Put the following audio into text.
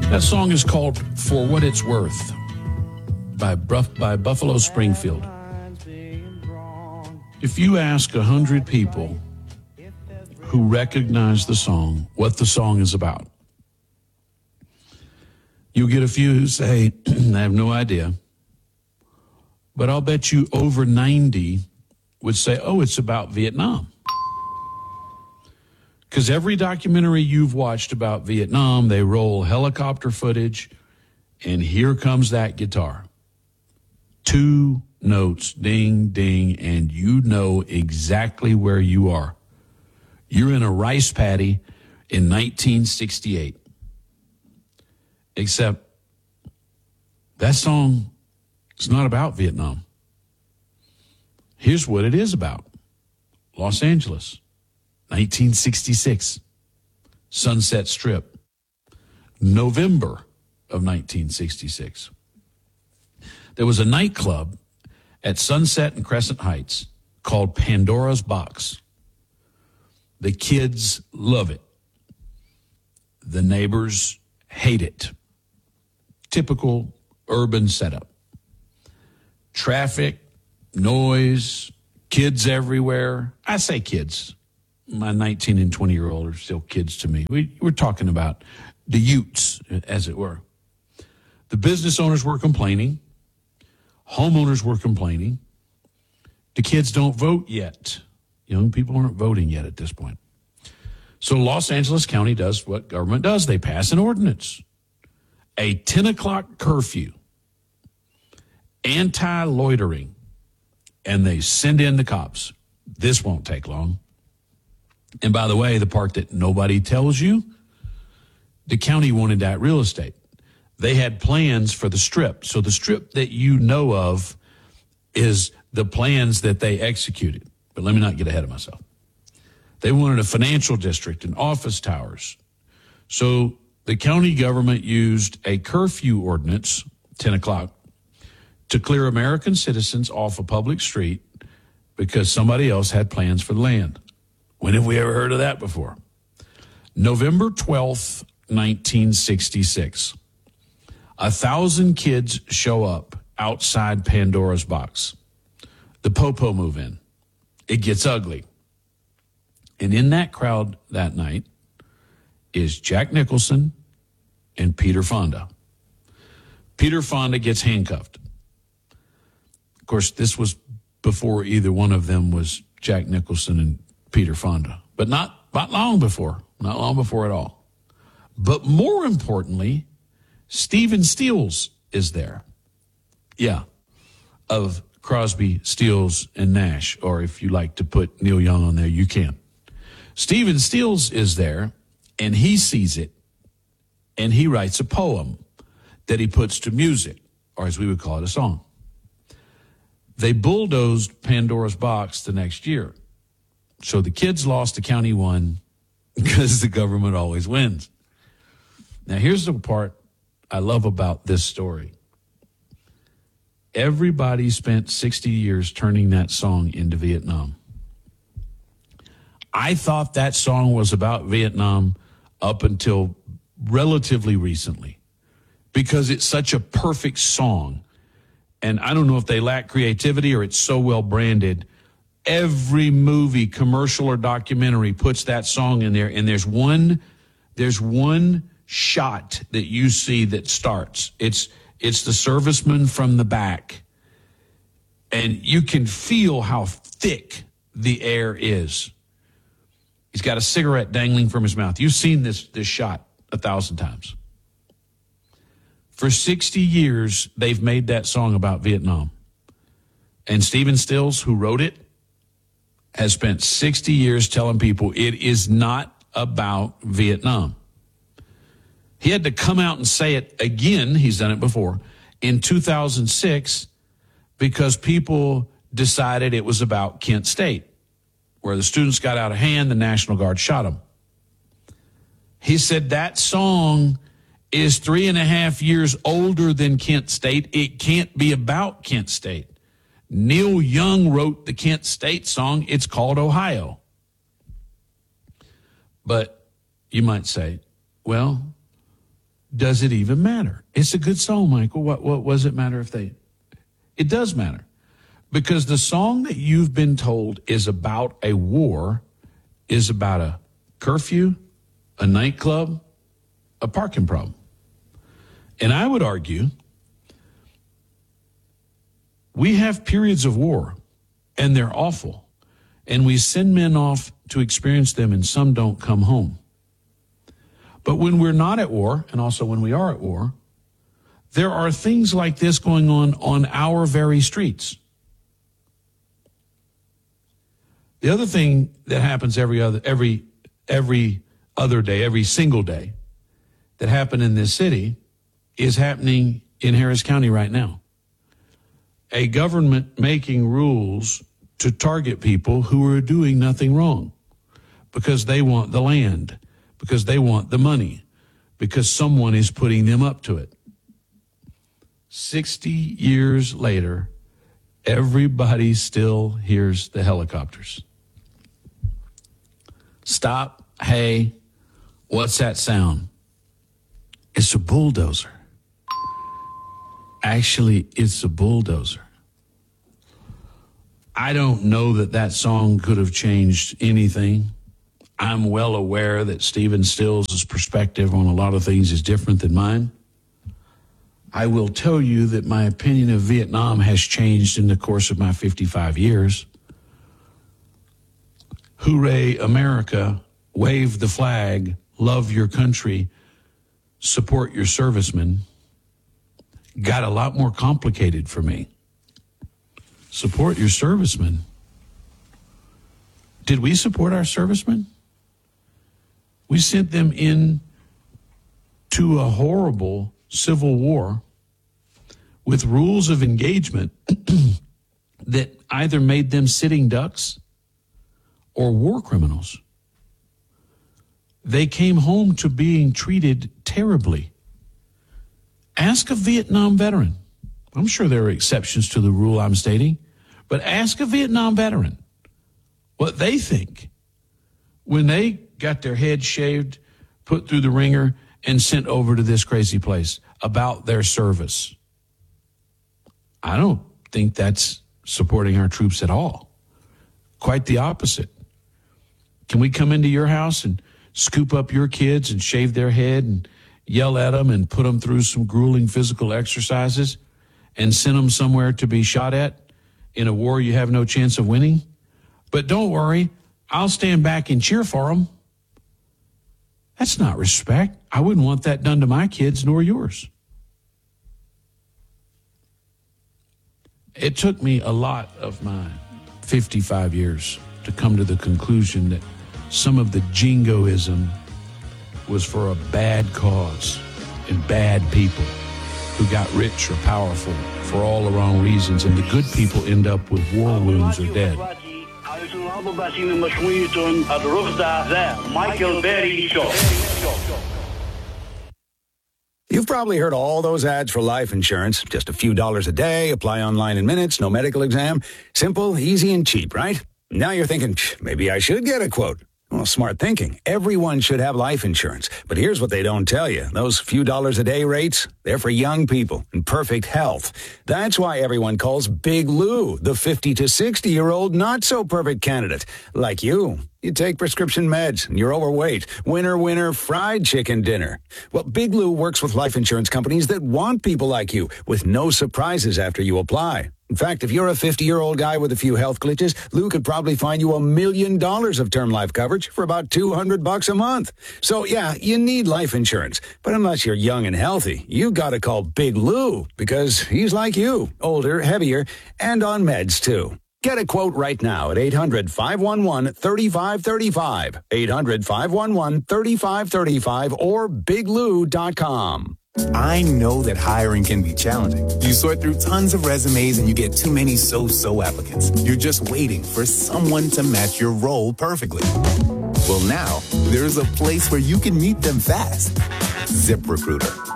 That song is called For What It's Worth by Buffalo Springfield. If you ask 100 people who recognize the song what the song is about, you'll get a few who say, I have no idea. But I'll bet you over 90 would say, oh, it's about Vietnam. Because every documentary you've watched about Vietnam, they roll helicopter footage, and here comes that guitar. 2 notes, ding, ding, and you know exactly where you are. You're in a rice paddy in 1968. Except that song is not about Vietnam. Here's what it is about. Los Angeles, 1966. Sunset Strip, November of 1966. There was a nightclub at Sunset and Crescent Heights called Pandora's Box. The kids love it. The neighbors hate it. Typical urban setup. Traffic, noise, kids everywhere. I say kids. My 19 and 20-year-old are still kids to me. We're talking about the Utes, as it were. The business owners were complaining. Homeowners were complaining. The kids don't vote yet. Young people aren't voting yet at this point. So Los Angeles County does what government does. They pass an ordinance. A 10 o'clock curfew. Anti-loitering. And they send in the cops. This won't take long. And by the way, the part that nobody tells you, the county wanted that real estate. They had plans for the strip. So the strip that you know of is the plans that they executed. But let me not get ahead of myself. They wanted a financial district and office towers. So the county government used a curfew ordinance, 10 o'clock, to clear American citizens off a public street because somebody else had plans for the land. When have we ever heard of that before? November 12th, 1966. 1,000 kids show up outside Pandora's Box. The Popo move in. It gets ugly. And in that crowd that night is Jack Nicholson and Peter Fonda. Peter Fonda gets handcuffed. Of course, this was before either one of them was Jack Nicholson and Peter Fonda. But not long before. Not long before at all. But more importantly, Stephen Stills is there. Yeah, of Crosby, Stills, and Nash. Or if you like to put Neil Young on there, you can. Stephen Stills is there, and he sees it, and he writes a poem that he puts to music, or as we would call it, a song. They bulldozed Pandora's Box the next year. So the kids lost, the county won, because the government always wins. Now, here's the part I love about this story. Everybody spent 60 years turning that song into Vietnam. I thought that song was about Vietnam up until relatively recently because it's such a perfect song. And I don't know if they lack creativity or it's so well branded. Every movie, commercial or documentary puts that song in there, and there's one shot that you see that starts. It's the serviceman from the back, and you can feel how thick the air is. He's got a cigarette dangling from his mouth. You've seen this shot 1,000 times. For 60 years, they've made that song about Vietnam. And Stephen Stills, who wrote it, has spent 60 years telling people it is not about Vietnam. He had to come out and say it again, he's done it before, in 2006 because people decided it was about Kent State, where the students got out of hand, the National Guard shot them. He said that song is 3.5 years older than Kent State. It can't be about Kent State. Neil Young wrote the Kent State song. It's called Ohio. But you might say, well, does it even matter? It's a good song, Michael. What does it matter if they? It does matter. Because the song that you've been told is about a war is about a curfew, a nightclub, a parking problem. And I would argue we have periods of war, and they're awful. And we send men off to experience them, and some don't come home. But when we're not at war, and also when we are at war, there are things like this going on our very streets. The other thing that happens every other day, every single day, that happened in this city is happening in Harris County right now. A government making rules to target people who are doing nothing wrong because they want the land, because they want the money, because someone is putting them up to it. 60 years later, everybody still hears the helicopters. Stop. Hey, what's that sound? It's a bulldozer. Actually, it's a bulldozer. I don't know that song could have changed anything. I'm well aware that Stephen Stills' perspective on a lot of things is different than mine. I will tell you that my opinion of Vietnam has changed in the course of my 55 years. Hooray, America, wave the flag, love your country, support your servicemen, got a lot more complicated for me. Support your servicemen. Did we support our servicemen? We sent them in to a horrible civil war with rules of engagement that either made them sitting ducks or war criminals. They came home to being treated terribly. Ask a Vietnam veteran. I'm sure there are exceptions to the rule I'm stating, but ask a Vietnam veteran what they think when they got their head shaved, put through the ringer, and sent over to this crazy place about their service. I don't think that's supporting our troops at all. Quite the opposite. Can we come into your house and scoop up your kids and shave their head and yell at them and put them through some grueling physical exercises and send them somewhere to be shot at in a war you have no chance of winning? But don't worry, I'll stand back and cheer for them. That's not respect. I wouldn't want that done to my kids nor yours. It took me a lot of my 55 years to come to the conclusion that some of the jingoism was for a bad cause and bad people who got rich or powerful for all the wrong reasons, and the good people end up with war wounds or dead. Michael Berry Show. You've probably heard all those ads for life insurance. Just a few dollars a day, apply online in minutes, no medical exam. Simple, easy, and cheap, right? Now you're thinking, maybe I should get a quote. Well, smart thinking. Everyone should have life insurance. But here's what they don't tell you. Those few dollars a day rates, they're for young people in perfect health. That's why everyone calls Big Lou the 50 to 60-year-old not-so-perfect candidate. Like you. You take prescription meds, and you're overweight. Winner, winner, fried chicken dinner. Well, Big Lou works with life insurance companies that want people like you, with no surprises after you apply. In fact, if you're a 50-year-old guy with a few health glitches, Lou could probably find you $1 million of term life coverage for about $200 a month. So, yeah, you need life insurance. But unless you're young and healthy, you got to call Big Lou, because he's like you, older, heavier, and on meds, too. Get a quote right now at 800-511-3535, 800-511-3535, or biglou.com. I know that hiring can be challenging. You sort through tons of resumes and you get too many so-so applicants. You're just waiting for someone to match your role perfectly. Well, now, there's a place where you can meet them fast. ZipRecruiter.